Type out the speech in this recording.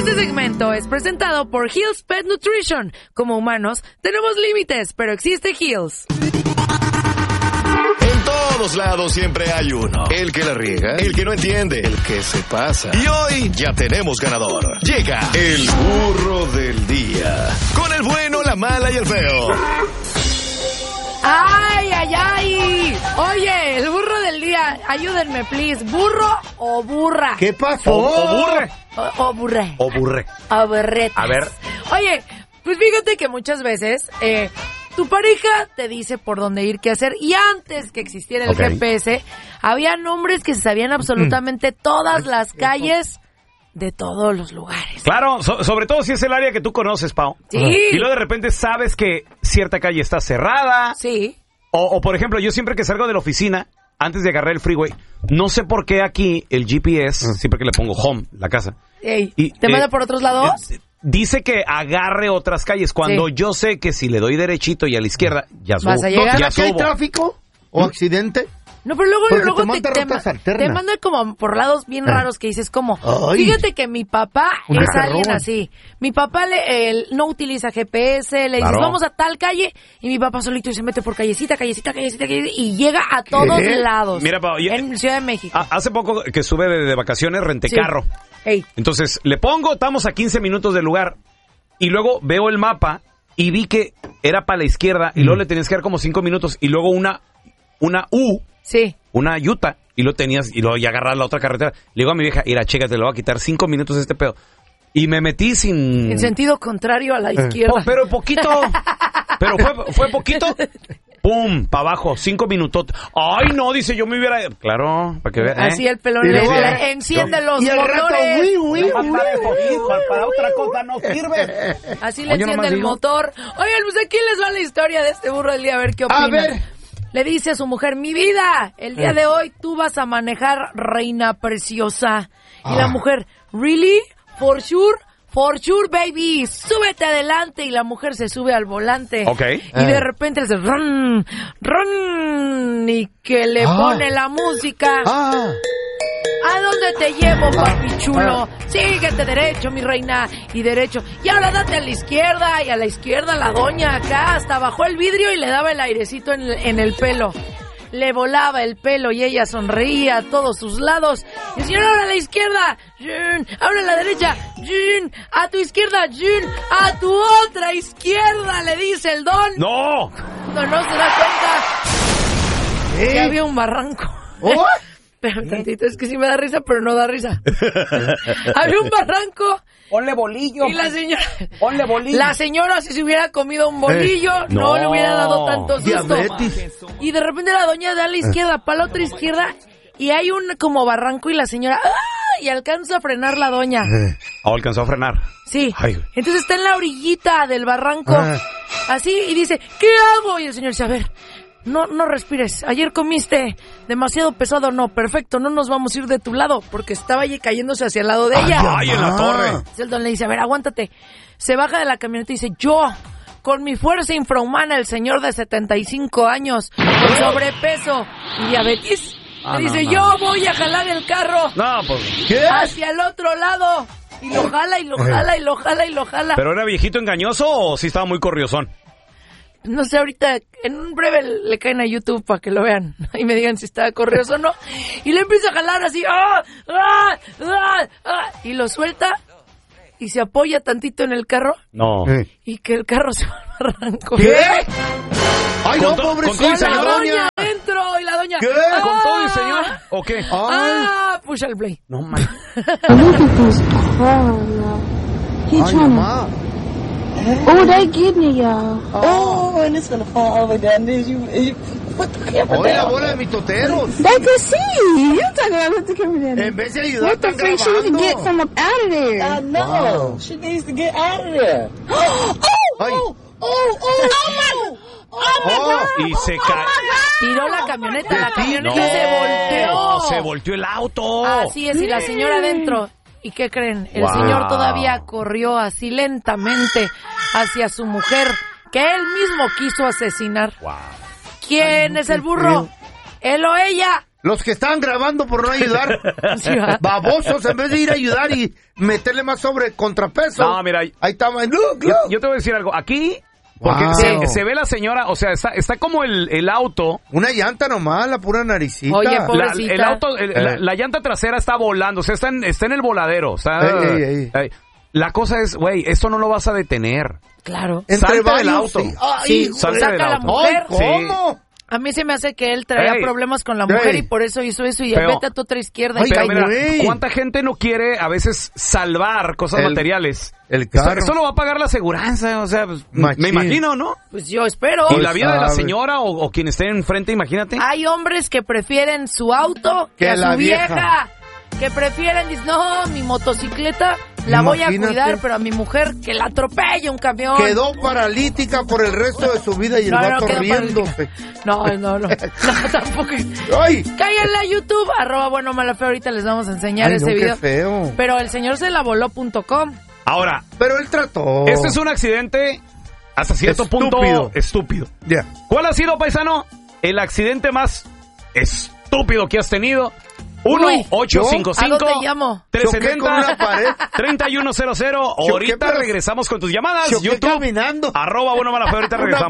Este segmento es presentado por Hill's Pet Nutrition. Como humanos, tenemos límites, pero existe Hill's. En todos lados siempre hay uno. El que la riega, el que no entiende, el que se pasa. Y hoy ya tenemos ganador. Llega el burro del día. Con el bueno, la mala y el feo. ¡Ay, ay, ay! Oye, el burro del día, ayúdenme, please. ¿Burro o burra? ¿Qué pasó? O burre. O burre. O burre. O burretas. A ver. Oye, pues fíjate que muchas veces tu pareja te dice por dónde ir, qué hacer. Y antes que existiera el GPS, había nombres que se sabían absolutamente todas las calles de todos los lugares. Claro, sobre todo si es el área que tú conoces, Pau. Sí. Y luego de repente sabes que cierta calle está cerrada. Sí. O por ejemplo, yo siempre que salgo de la oficina, antes de agarrar el freeway, no sé por qué aquí el GPS, siempre que le pongo home, la casa. Ey, ¿te manda por otros lados? Dice que agarre otras calles, cuando yo sé que si le doy derechito y a la izquierda, ya subo. Vas a llegar. ¿No será que hay tráfico o accidente? No, pero luego te te manda como por lados bien raros que dices como, Ay. fíjate que mi papá Un es alguien carrón. así. Mi papá no utiliza GPS, le dices Claro. vamos a tal calle y mi papá solito se mete por callecita y llega a todos lados. Mira, Pau, en Ciudad de México. Hace poco que estuve de vacaciones, renté carro. Ey. Entonces, le pongo, estamos a 15 minutos del lugar, y luego veo el mapa y vi que era para la izquierda, y luego le tenías que dar como 5 minutos, y luego una U, Sí. una yuta, y lo tenías, y luego ya agarrar la otra carretera. Le digo a mi vieja, mira, chécate, le voy a quitar 5 minutos este pedo. Y me metí sin... En sentido contrario a la izquierda. pero poquito, pero fue poquito. ¡Pum! Para abajo, 5 minutos. ¡Ay, no! Dice, yo me hubiera... Claro, para que vean. Así el pelón Y luego, le enciende los y el rato, motores. Para otra cosa no sirve. Así le Oye, enciende nomás el digo. motor. Oigan, pues aquí les va la historia de este burro del día, a ver qué opinan. A ver. Le dice a su mujer, mi vida, el día de hoy tú vas a manejar, reina preciosa. Y la mujer, ¿really? ¿For sure? For sure, baby, súbete adelante. Y la mujer se sube al volante. Ok. Y de repente le dice, run, run. Y que le pone la música. ¿A dónde te llevo, papi chulo? Síguete derecho, mi reina. Y derecho. Y ahora date a la izquierda. Y a la izquierda la doña acá. Hasta bajó el vidrio y le daba el airecito en el pelo. Le volaba el pelo y ella sonreía a todos sus lados. Y el señor, ahora a la izquierda. Ahora a la derecha. A tu izquierda. A tu otra izquierda, le dice el don. ¡No! No se da cuenta que había un barranco. Pero tantito, es que sí me da risa, pero no da risa. Había un barranco. Ponle bolillo. Y la señora... Ponle bolillo. La señora, si se hubiera comido un bolillo, no le hubiera dado tanto susto. Diabetes. Y de repente la doña da a la izquierda, para la otra izquierda, y hay un como barranco y la señora... ¡ah! Y alcanza a frenar la doña. Alcanzó a frenar. Sí. Ay. Entonces está en la orillita del barranco. Así, y dice, ¿qué hago? Y el señor dice, a ver... No respires. Ayer comiste demasiado pesado. No, perfecto. No nos vamos a ir de tu lado porque estaba allí cayéndose hacia el lado de ella. ¡Ay, en la torre! Entonces el don le dice, a ver, aguántate. Se baja de la camioneta y dice, yo, con mi fuerza infrahumana, el señor de 75 años, con sobrepeso y diabetes, le dice, yo voy a jalar el carro No, pues... hacia el otro lado. Y lo jala, y lo jala, y lo jala, y lo jala. ¿Pero era viejito engañoso o sí estaba muy corriosón? No sé, ahorita en un breve le caen a YouTube para que lo vean y me digan si está corrioso o no. Y le empieza a jalar así. Y lo suelta y se apoya tantito en el carro. No. Y que el carro se va al barranco. ¿Qué? ¡Ay, no, Con todo pobrecita y señor. la La doña! doña adentro y la doña. ¿Qué? ¿Con todo y señor? ¿O qué? Push el play. No, man. Ay, mamá. Oh, they getting it, y'all. Oh, and it's gonna fall over down there. You put the camera Oye, la down. bola de mitoteros. They can see. You talking about put the camera down. En vez de ayudar, What the están freak? She need to get grabando. from up out of there. I know. Wow. She needs to get out of there. Ay. Y se cae. Tiró la camioneta. La camioneta No, se volteó. se volteó el auto. Así es, y la señora adentro. ¿Y qué creen? El Wow. señor todavía corrió así lentamente hacia su mujer, que él mismo quiso asesinar. Wow. ¿Quién es el burro? ¿Él o ella? Los que estaban grabando por no ayudar. Babosos, en vez de ir a ayudar y meterle más sobre contrapeso. No, mira. Ahí estaba. Yo te voy a decir algo. Aquí, porque se ve la señora, o sea, está como el auto. Una llanta nomás, la pura naricita. Oye, pobrecita. El auto, la llanta trasera está volando, o sea, está en el voladero. O sea, la cosa es, güey, esto no lo vas a detener. Claro. Salte del auto. Sí, saca a la mujer. ¿Cómo? A mí se me hace que él traía problemas con la mujer y por eso hizo eso y vete a tu otra izquierda. Pero mira, ¿cuánta gente no quiere a veces salvar cosas materiales? El carro. Esto lo va a pagar la aseguranza, o sea, pues, me imagino, ¿no? Pues yo espero. Y la vida de la señora o quien esté enfrente, imagínate. Hay hombres que prefieren su auto que a su vieja. Que prefieren, dicen, no, mi motocicleta la voy a cuidar, pero a mi mujer que la atropelle un camión. Quedó paralítica por el resto de su vida y el vato riéndose. No, tampoco. ¡Ay! Cáiganle a YouTube, @buenomala_feo, ahorita les vamos a enseñar ese video. Qué feo. Pero el señor se la voló.com. Ahora, pero él trató. Este es un accidente hasta cierto punto estúpido. Ya. ¿Cuál ha sido, paisano, el accidente más estúpido que has tenido? 1-855-370-3100. Ahorita regresamos con tus llamadas. Choqué YouTube. caminando. @buenomala_feo. Ahorita regresamos.